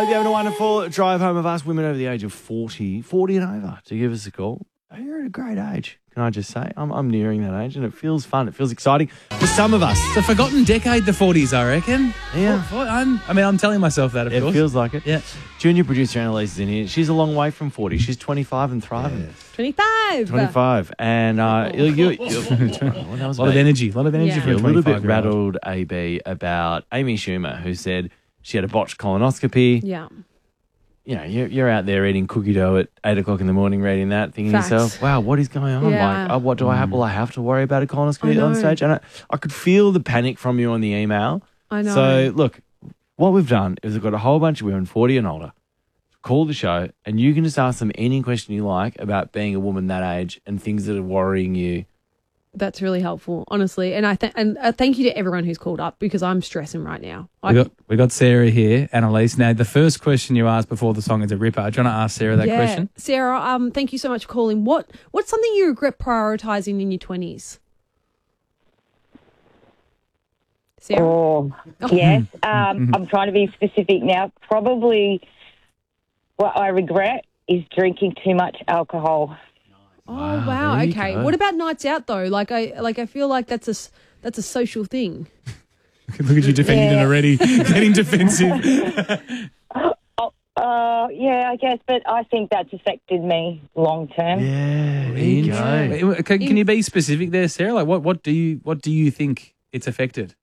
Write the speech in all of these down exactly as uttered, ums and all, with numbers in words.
Hope you're having a wonderful drive home. I've asked women over the age of forty, forty and over to give us a call. You're at a great age, can I just say? I'm, I'm nearing that age and it feels fun. It feels exciting for some of us. It's a forgotten decade, the forties, I reckon. Yeah. For- for- I'm, I mean, I'm telling myself that, of It course. feels like it. Yeah. Junior producer Annalise is in here. She's a long way from forty. She's twenty-five and thriving. twenty-five. twenty-five. And uh, you, you, you, well, that was A lot of me. energy. A lot of energy Yeah. for You're a a little bit twenty-five-year-old. rattled, A B, about Amy Schumer, who said she had a botched colonoscopy. Yeah. You know, you're, you're out there eating cookie dough at eight o'clock in the morning, reading that, thinking Facts. to yourself, wow, what is going on? Yeah. Like, oh, what do I have? Will I have to worry about a I colonoscopy know. on stage? And I, I could feel the panic from you on the email. I know. So, look, what we've done is we've got a whole bunch of women, forty and older, call the show, and you can just ask them any question you like about being a woman that age and things that are worrying you. That's really helpful, honestly. And I th- and uh, thank you to everyone who's called up because I'm stressing right now. I, We got, we got Sarah here, Annalise. Now, the first question you asked before the song is a ripper. Do you want to ask Sarah that yeah. question? Sarah, um, thank you so much for calling. What What's something you regret prioritising in your twenties? Sarah? Oh, yes. Um, I'm trying to be specific now. Probably what I regret is drinking too much alcohol. Oh Wow, wow, there you okay. go. What about nights out though? Like I like I feel like that's a s- that's a social thing. Look at you defending Yeah. it already, getting defensive. Uh, yeah, I guess, but I think that's affected me long term. Yeah, there you go. Can, can you be specific there, Sarah? Like, what, what do you what do you think it's affected?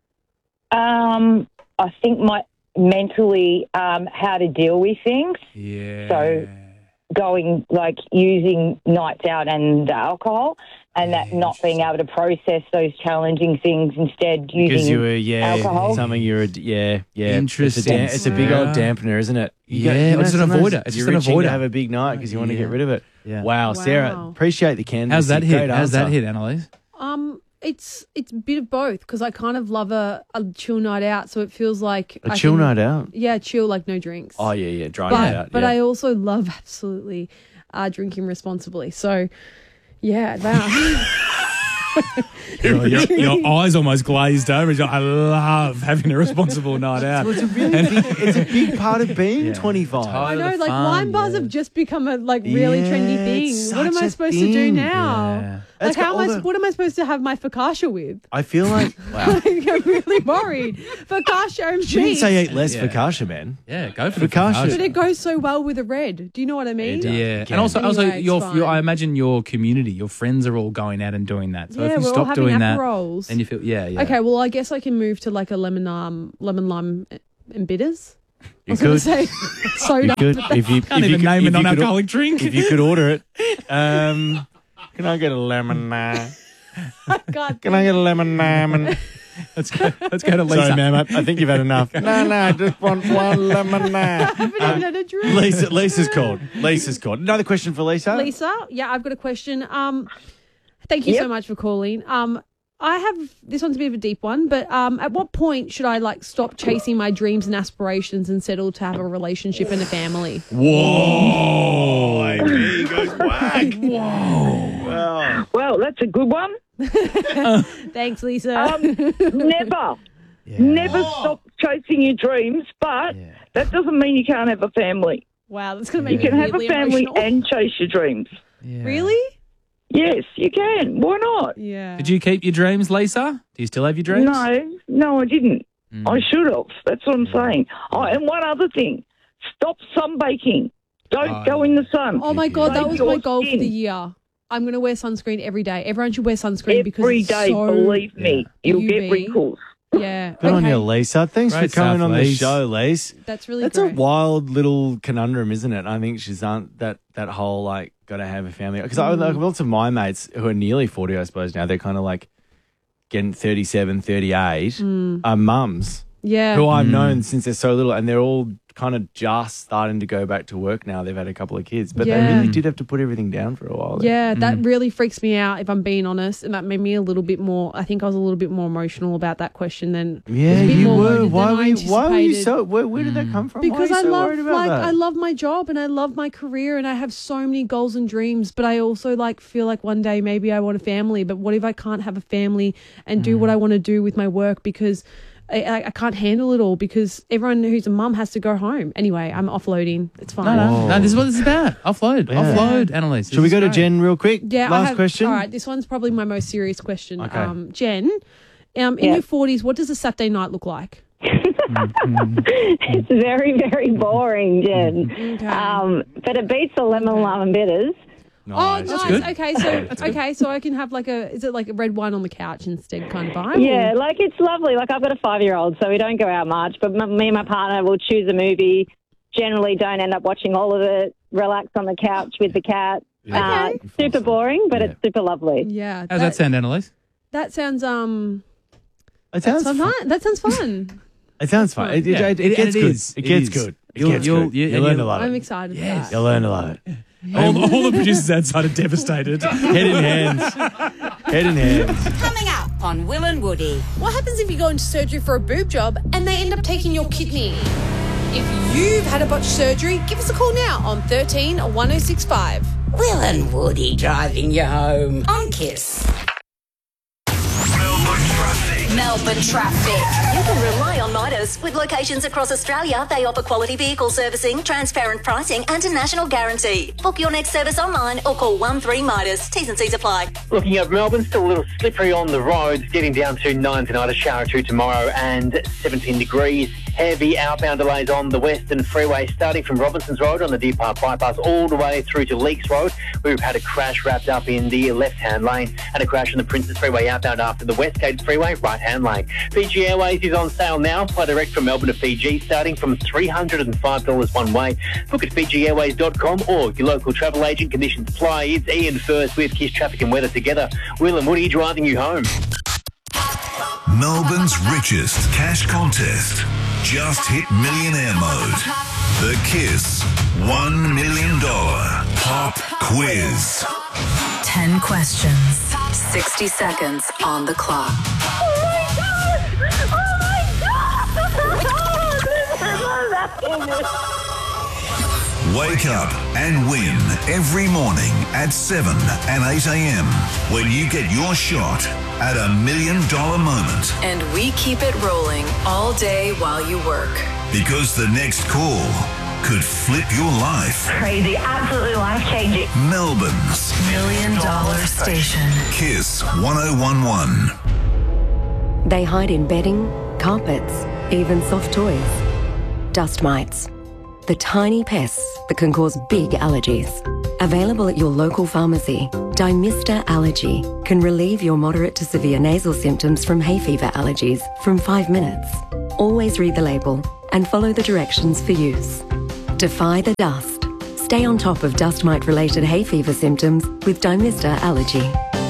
Um, I think my mentally um, how to deal with things. Yeah. So going like using nights out and alcohol, and that not being able to process those challenging things, instead using Because you were, yeah, alcohol. something you're, a, yeah, yeah. Interesting. It's a, da- it's a big old Yeah. dampener, isn't it? You Yeah, you it's an sometimes avoider. It's you're just an itching to avoider. have a big night because you want to Yeah. get rid of it. Yeah. Wow, Sarah, Wow. appreciate the candidacy. How's that hit? Great How's that answer. hit, Annalise? Um, it's it's a bit of both because I kind of love a, a chill night out, so it feels like A I chill can- night out. Yeah, chill like no drinks. Oh yeah, yeah, dry but night out. but yeah. I also love absolutely uh, drinking responsibly. So yeah, wow. Your, your, your eyes almost glazed over. You're like, I love having a responsible night out. Well, it's a really big, it's a big part of being twenty-five. I Part know, of the like fun, wine bars yeah. have just become a like really Yeah, trendy thing. it's What am such I a supposed to do thing. now? Yeah. Like It's got how am I? all the- What am I supposed to have my focaccia with? I feel like wow. Like, I'm really worried. Focaccia and She didn't cheese. say eat less Yeah. focaccia, man. Yeah, go for the Focaccia. But it goes so well with a red. Do you know what I mean? It does. Yeah, Can. and also, also Anyway, it's your, fine. your, I imagine your community, your friends are all going out and doing that. So Yeah, if you we're all stop having doing that, Aperols. and you feel, yeah, yeah. Okay, well, I guess I can move to like a lemon, um, lemon lime and bitters. I You was going could. to say soda. You could if you Can't if you even could, name if a you could- non-alcoholic drink. If you could order it, um, can I get a lemon? Uh, God, can I get a lemon? Um, Let's go. Let's go to Lisa. Sorry, ma'am. I, I think you've had enough. no, no, I just want one lemon. I haven't even had a drink. Lisa, Lisa's called. Lisa's called. Another question for Lisa. Lisa, yeah, I've got a question. Um, thank you so Yep. much for calling. Um, I have this one's a bit of a deep one, but um, at what point should I like stop chasing my dreams and aspirations and settle to have a relationship and a family? Whoa! Amy goes whack. Whoa! Wow. Well, that's a good one. Thanks, Lisa. Um, never, never stop chasing your dreams, but Yeah. that doesn't mean you can't have a family. wow, that's gonna make You can me have a really family emotional. and chase your dreams. Yeah. Really? Yes, you can. Why not? Yeah. Did you keep your dreams, Lisa? Do you still have your dreams? No, no, I didn't. Mm. I should have. That's what I'm saying. Oh, and one other thing, stop sunbaking. Don't Oh, go in the sun. Oh my god, that Save was your my goal for skin. the year. I'm going to wear sunscreen every day. Everyone should wear sunscreen because Every it's day, so, believe me, you'll U get V. wrinkles. Yeah. Good on okay. you, Lisa. Thanks Great for coming stuff, on the Lise. show, Lise. That's really That's great. a wild little conundrum, isn't it? I think she's on that that whole like got to have a family because I like lots of my mates who are nearly forty, I suppose now they're kind of like getting thirty-seven, thirty-eight, are mums yeah. who I've known since they're so little, and they're all kind of just starting to go back to work now. They've had a couple of kids, but Yeah. they really did have to put everything down for a while. there. Yeah, that really freaks me out if I'm being honest. And that made me a little bit more, I think I was a little bit more emotional about that question than. Yeah, it was a bit you more were. loaded Why than were I you? Why were you anticipated. so? Where, where did that come from? Because why are I you so love worried about like that? I love my job and I love my career and I have so many goals and dreams, but I also like feel like one day maybe I want a family, but what if I can't have a family and do what I want to do with my work because I, I, I can't handle it all because everyone who's a mum has to go home. Anyway, I'm offloading. It's fine. No, no, Whoa. no, this is what this is about. Offload. Yeah. Offload, Annalise. Should we go to Jen real quick? Yeah, Last I have, question. All right, this one's probably my most serious question. Okay. Um, Jen, um, in Yeah. your forties, what does a Saturday night look like? It's very, very boring, Jen. Okay. Um, but it beats the lemon lime and bitters. Nice. Oh, nice. good. Okay, so okay, so I can have like a is it like a red wine on the couch instead kind of vibe? Yeah, or- like it's lovely. Like I've got a five-year-old, so we don't go out much. But m- me and my partner will choose a movie. Generally, don't end up watching all of it. Relax on the couch with the cat. Uh, Okay. super boring, but Yeah. it's super lovely. Yeah. How's that sound, Annalise? That sounds um. It sounds That sounds fun. fun. That sounds fun. It sounds fun. It, it, Yeah. it, And it gets it good. is. It It gets is. good. It You'll- gets you'll- good. you- You'll and learn you'll- a lot. I'm of it. excited Yes. for You'll learn a lot of it. All, all the producers outside are devastated. Head in hands. Head in hands. Coming up on Will and Woody. What happens if you go into surgery for a boob job and they end up taking your kidney? If you've had a botched surgery, give us a call now on thirteen one oh six five. Will and Woody driving you home on Kiss. Melbourne traffic. Melbourne traffic. You can rely on Midas. With locations across Australia, they offer quality vehicle servicing, transparent pricing and a national guarantee. Book your next service online or call one three Midas. T's and C's apply. Looking at Melbourne, still a little slippery on the roads, getting down to nine tonight, a shower or two tomorrow, and seventeen degrees. Heavy outbound delays on the Western Freeway, starting from Robinsons Road on the Deer Park Bypass all the way through to Leakes Road. We've had a crash wrapped up in the left-hand lane and a crash on the Princess Freeway outbound after the Westgate Freeway right-hand lane. Fiji Airways is on sale now. Fly direct from Melbourne to Fiji, starting from three hundred five dollars one way. Book at fiji airways dot com or your local travel agent. Conditions apply. It's Ian first with Kiss Traffic and Weather together. Will and Woody driving you home. Melbourne's richest cash contest. Just hit millionaire mode. The Kiss one million dollars Pop Quiz. ten questions, sixty seconds on the clock. Wake up and win every morning at seven and eight a.m. when you get your shot at a million dollar moment. And we keep it rolling all day while you work. Because the next call could flip your life. Crazy, absolutely life-changing. Melbourne's Million dollar station. Kiss one oh one one. They hide in bedding, carpets, even soft toys. Dust mites. The tiny pests that can cause big allergies. Available at your local pharmacy, Dymista Allergy can relieve your moderate to severe nasal symptoms from hay fever allergies from five minutes. Always read the label and follow the directions for use. Defy the dust. Stay on top of dust mite related hay fever symptoms with Dymista Allergy.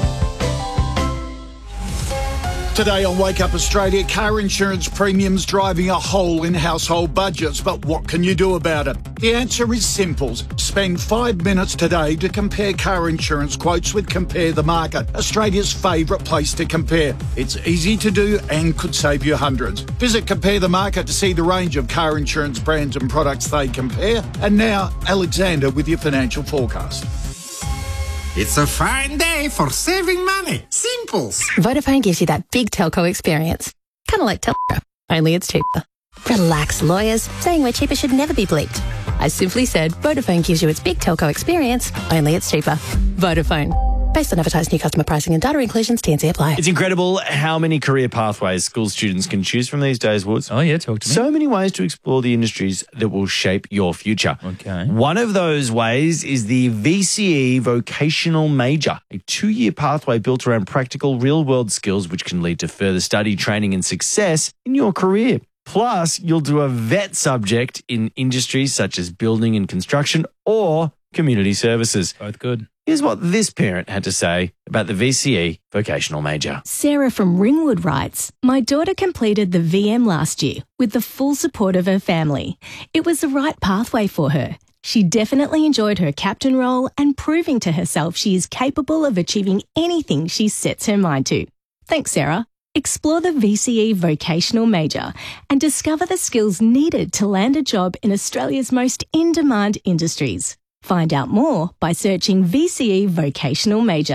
Today on Wake Up Australia, car insurance premiums driving a hole in household budgets. But what can you do about it? The answer is simple. Spend five minutes today to compare car insurance quotes with Compare the Market, Australia's favourite place to compare. It's easy to do and could save you hundreds. Visit Compare the Market to see the range of car insurance brands and products they compare. And now, Alexander with your financial forecast. It's a fine day for saving money. Simples. Vodafone gives you that big telco experience. Kind of like telco, only it's cheaper. Relax, lawyers. Saying we're cheaper should never be bleeped. I simply said Vodafone gives you its big telco experience, only it's cheaper. Vodafone. Based on advertised new customer pricing and data inclusions, T and C apply. It's incredible how many career pathways school students can choose from these days, Woods. Oh, yeah, talk to me. So many ways to explore the industries that will shape your future. Okay. One of those ways is the V C E Vocational Major, a two-year pathway built around practical real-world skills which can lead to further study, training and success in your career. Plus, you'll do a vet subject in industries such as building and construction or community services. Both good. Here's what this parent had to say about the V C E Vocational Major. Sarah from Ringwood writes, my daughter completed the V M last year with the full support of her family. It was the right pathway for her. She definitely enjoyed her captain role and proving to herself she is capable of achieving anything she sets her mind to. Thanks, Sarah. Explore the V C E Vocational Major and discover the skills needed to land a job in Australia's most in-demand industries. Find out more by searching V C E Vocational Major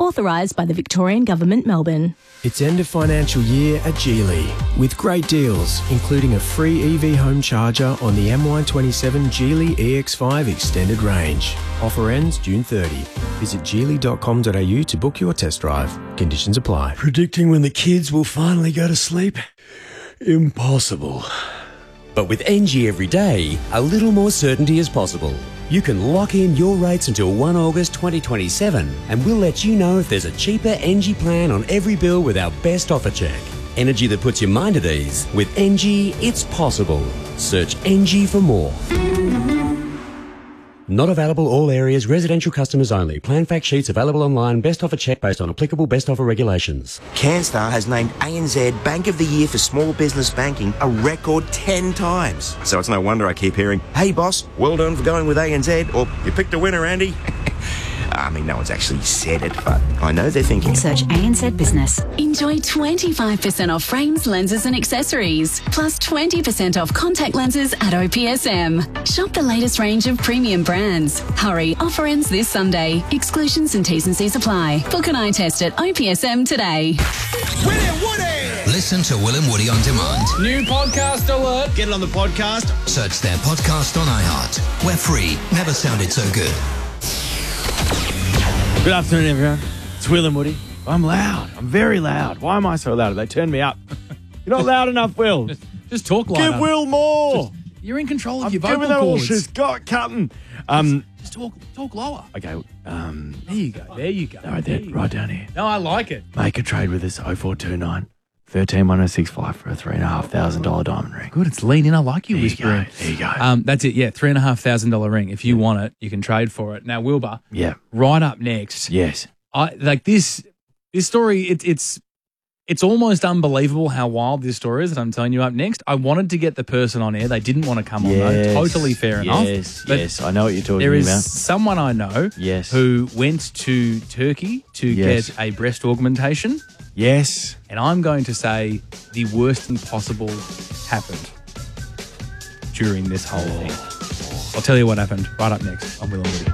Authorised by the Victorian Government, Melbourne. It's end of financial year at Geely with great deals, including a free E V home charger on the M Y twenty-seven Geely E X five Extended Range. Offer ends June thirtieth. Visit geely dot com dot a u to book your test drive. Conditions apply. Predicting when the kids will finally go to sleep? Impossible. But with N G every day, a little more certainty is possible. You can lock in your rates until the first of August twenty twenty-seven, and we'll let you know if there's a cheaper N G plan on every bill with our best offer check. Energy that puts your mind at ease. With N G, it's possible. Search N G for more. Not available all areas, residential customers only. Plan fact sheets available online. Best offer check based on applicable best offer regulations. CanStar has named A N Z Bank of the Year for Small Business Banking a record ten times. So it's no wonder I keep hearing, hey boss, well done for going with A N Z, or you picked a winner, Andy. I mean, no one's actually said it, but I know they're thinking it. Search A N Z Business. Enjoy twenty-five percent off frames, lenses and accessories, plus twenty percent off contact lenses at O P S M. Shop the latest range of premium brands. Hurry, offer ends this Sunday. Exclusions and T's and C's apply. Book an eye test at O P S M today. William Woody! Listen to Will and Woody on demand. New podcast alert. Get it on the podcast. Search their podcast on iHeart. We're free. Never sounded so good. Good afternoon, everyone. It's Will and Woody. I'm loud. I'm very loud. Why am I so loud? They turned me up. You're not loud enough, Will. Just, just talk louder. Give Will more. Just, you're in control of I'm your vocal giving that all cords. she's got, cutting. Um, just, just talk, talk lower. Okay. Um, there you go. There you go. Right there, right down here. No, I like it. Make a trade with us. oh four two nine, one three one oh six five for a three and a half thousand dollar diamond ring. Good. It's lean in. I like you there whispering. You go. There you go. Um, that's it. Yeah, three and a half thousand dollar ring. If you want it, you can trade for it. Now, Wilbur. Yeah. Right up next. Yes. I like this. This story. It, it's it's almost unbelievable how wild this story is that I'm telling you up next. I wanted to get the person on air. They didn't want to come yes. on though. Totally fair enough. Yes. Yes. I know what you're talking there is about. someone I know. Yes. Who went to Turkey to yes. get a breast augmentation. Yes. And I'm going to say the worst thing possible happened during this whole thing. I'll tell you what happened right up next on Will and Woody.